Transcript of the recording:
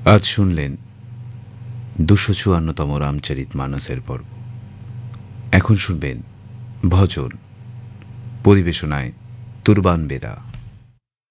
আজ শুনলেন ২৫৪তম রামচরিত মানসের পর্ব। এখন শুনবেন ভজন, পরিবেশনায় তুরবান বেরা।